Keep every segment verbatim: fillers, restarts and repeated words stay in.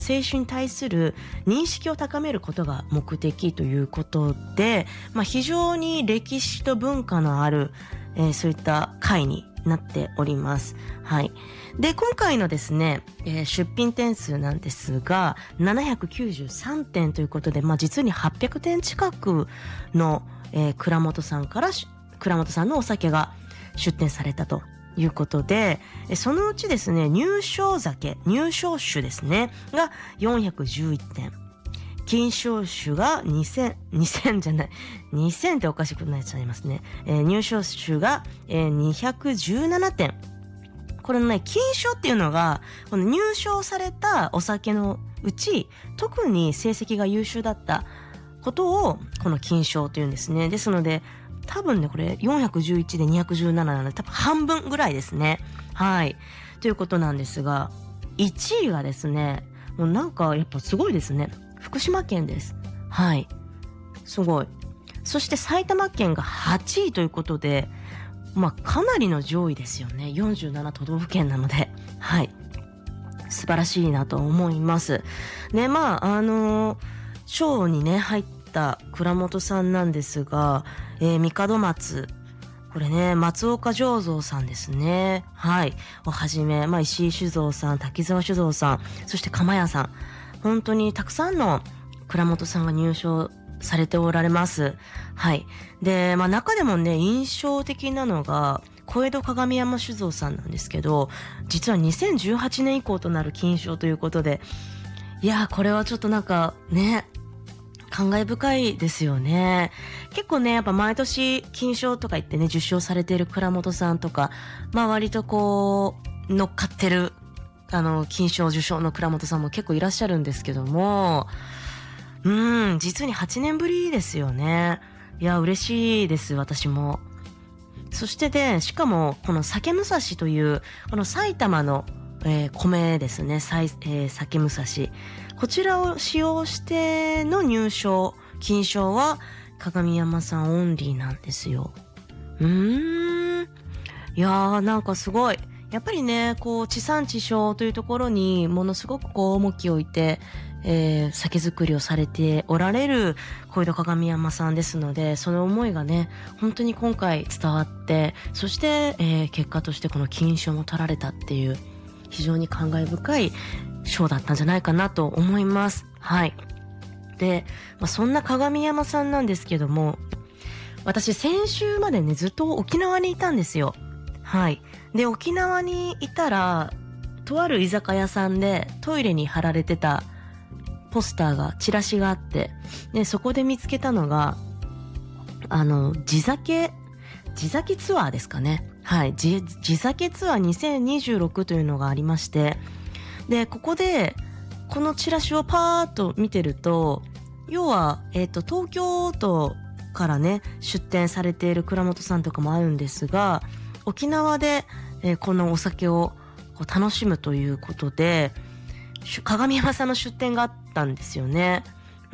清酒に対する認識を高めることが目的ということで、まあ、非常に歴史と文化のある、えー、そういった会になっております。はい。で、今回のですね、えー、出品点数なんですが、ななひゃくきゅうじゅうさんてんということで、まあ、実にはっぴゃくてん近くの、えー、蔵元さんから、蔵元さんのお酒が出展されたということで、そのうちですね、入賞酒、入賞酒ですね、がよんひゃくじゅういってん。金賞酒がにせん、にせんじゃない、にせんっておかしくなっちゃいますね。えー、入賞酒が、えー、にひゃくじゅうななてん。これのね、金賞っていうのが、この入賞されたお酒のうち、特に成績が優秀だったことを、この金賞というんですね。ですので、多分ね、これよんひゃくじゅういちでにひゃくじゅうなななので、多分半分ぐらいですね。はい。ということなんですが、いちいがですね、もうなんかやっぱすごいですね。福島県です。はい。すごい。そして埼玉県がはちいということで、まあかなりの上位ですよね。よんじゅうなな都道府県なので。はい。素晴らしいなと思います。で、まあ、あのー、賞にね、入った蔵元さんなんですが、えー、帝松。これね、松岡醸造さんですね。はい。をはじめ、まあ、石井酒造さん、滝沢酒造さん、そして釜屋さん。本当にたくさんの蔵元さんが入賞されておられます。はい。で、まあ、中でもね、印象的なのが、小江戸鏡山酒造さんなんですけど、実はにせんじゅうはちねん以降となる金賞ということで、いやー、これはちょっとなんか、ね、感慨深いですよね。結構ね、やっぱ毎年金賞とか言ってね、受賞されている蔵元さんとか、まあ割とこう、乗っかってる、あの、金賞受賞の蔵元さんも結構いらっしゃるんですけども、うーん、実にはちねんぶりですよね。いや、嬉しいです、私も。そしてで、しかも、この酒武蔵という、この埼玉の、えー、米ですね、さいえー、酒武蔵。こちらを使用しての入賞、金賞は鏡山さんオンリーなんですよ。うーん。いやー、なんかすごい。やっぱりね、こう、地産地消というところにものすごくこう、重きを置いて、えー、酒造りをされておられる小江戸鏡山さんですので、その思いがね、本当に今回伝わって、そして、えー、結果としてこの金賞も取られたっていう、非常に感慨深い賞だったんじゃないかなと思います。はい。で、まあ、そんな鏡山さんなんですけども、私先週までね、ずっと沖縄にいたんですよ。はい。で、沖縄にいたら、とある居酒屋さんでトイレに貼られてたポスターが、チラシがあって、で、そこで見つけたのが、あの、地酒、地酒ツアーですかね。はい。地、地酒ツアーにせんにじゅうろくというのがありまして、で、ここで、このチラシをパーッと見てると、要は、えっと、東京都からね、出店されている蔵元さんとかもあるんですが、沖縄で、えー、このお酒をこう楽しむということで、鏡山さんの出店があったんですよね。うん。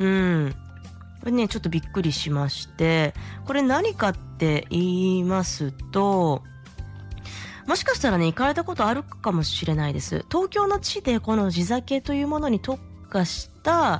これね、ちょっとびっくりしまして、これ何かって言いますと、もしかしたらね、行かれたことあるかもしれないです。東京の地でこの地酒というものに特化した、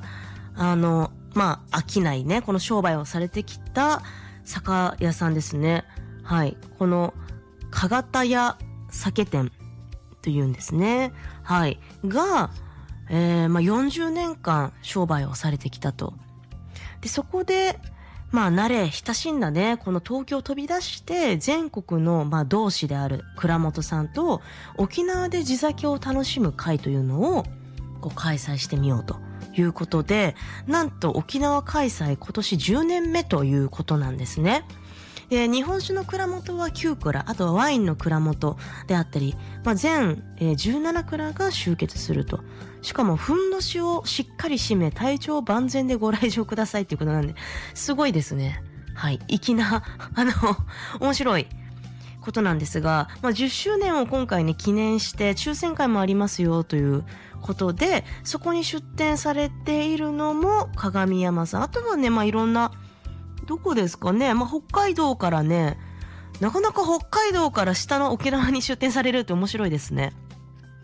あの、まあ、商いね、この商売をされてきた酒屋さんですね。はい。この、かがた屋酒店というんですね。はい。が、えー、まあ、よんじゅうねんかん商売をされてきたと。で、そこで、まあ、慣れ、親しんだね、この東京を飛び出して、全国の、まあ、同志である蔵元さんと、沖縄で地酒を楽しむ会というのを、こう、開催してみようということで、なんと沖縄開催今年じゅうねんめということなんですね。で、日本酒の蔵元はきゅう蔵、あとはワインの蔵元であったり、まあ、全、えー、じゅうなな蔵が集結すると。しかも、ふんどしをしっかり締め、体調万全でご来場くださいっていうことなんで、すごいですね。はい。粋な、あの、面白いことなんですが、まあ、じゅっしゅうねんを今回ね、記念して、抽選会もありますよということで、そこに出展されているのも鏡山さん。あとはね、まあ、いろんな、どこですかね。まあ、北海道からね、なかなか北海道から下の沖縄に出店されるって面白いですね。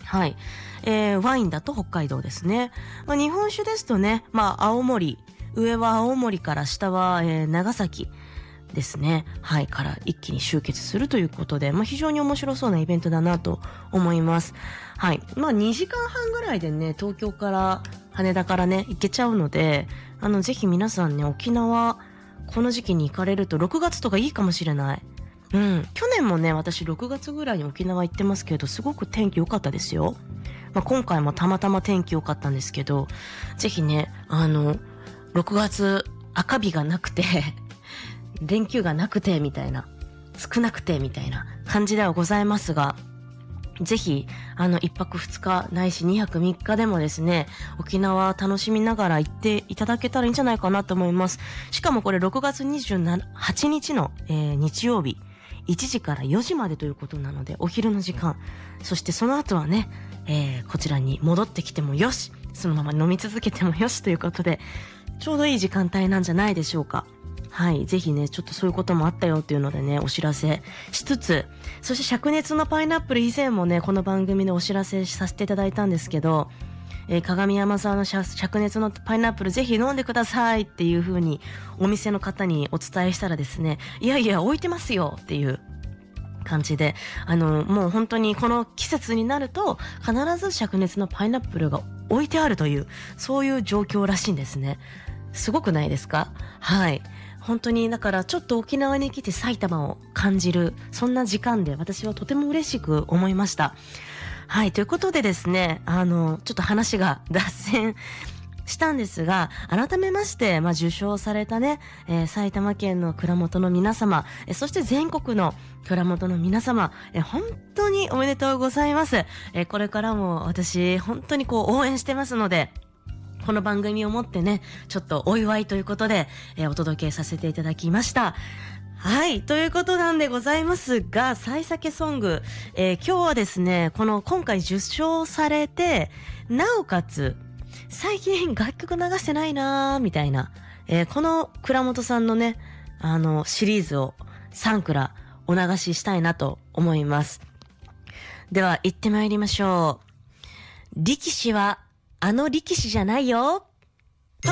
はい。えー、ワインだと北海道ですね。まあ、日本酒ですとね、まあ、青森、上は青森から下は、えー、長崎ですね。はい。から一気に集結するということで、まあ、非常に面白そうなイベントだなと思います。はい。まあ、にじかんはんぐらいでね、東京から、羽田からね、行けちゃうので、あの、ぜひ皆さんね、沖縄、この時期に行かれるとろくがつとかいいかもしれない。うん。去年もね、私ろくがつぐらいに沖縄行ってますけど、すごく天気良かったですよ。まあ、今回もたまたま天気良かったんですけど、ぜひね、あの、ろくがつ赤日がなくて、連休がなくて、みたいな、少なくて、みたいな感じではございますが、ぜひ、あの、いっぱくふつかないしにはくみっかでもですね、沖縄楽しみながら行っていただけたらいいんじゃないかなと思います。しかもこれろくがつにじゅうはちにちの、えー、日曜日、いちじからよじまでということなので、お昼の時間、そしてその後はね、えー、こちらに戻ってきてもよし、そのまま飲み続けてもよしということで、ちょうどいい時間帯なんじゃないでしょうか。はい。ぜひね、ちょっとそういうこともあったよっていうのでね、お知らせしつつ、そして灼熱のパイナップル以前もね、この番組でお知らせさせていただいたんですけど、えー、鏡山さんの灼熱のパイナップルぜひ飲んでくださいっていう風にお店の方にお伝えしたらですね、いやいや置いてますよっていう感じで、あの、もう本当にこの季節になると必ず灼熱のパイナップルが置いてあるという、そういう状況らしいんですね。すごくないですか？はい。本当にだからちょっと沖縄に来て埼玉を感じる、そんな時間で私はとても嬉しく思いました。はい。ということでですね、あの、ちょっと話が脱線したんですが、改めまして、まあ、受賞されたね、えー、埼玉県の蔵元の皆様、えー、そして全国の蔵元の皆様、えー、本当におめでとうございます。えー、これからも私、本当にこう応援してますので、この番組をもってね、ちょっとお祝いということで、えー、お届けさせていただきました。はい。ということなんでございますが、幸先ソング、えー、今日はですね、この今回受賞されて、なおかつ、最近楽曲流してないなーみたいな、えー、この倉本さんのね、あの、シリーズをさんくらお流ししたいなと思います。では、行ってまいりましょう。力士は、あの力士じゃないよ。